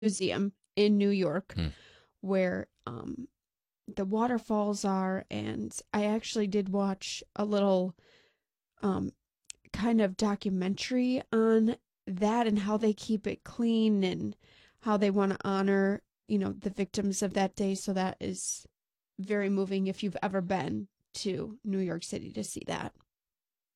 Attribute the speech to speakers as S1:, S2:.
S1: museum in New York
S2: Hmm.
S1: where the waterfalls are, and I actually did watch a little um, kind of documentary on that and how they keep it clean and how they want to honor, the victims of that day. So that is very moving if you've ever been to New York City to see that.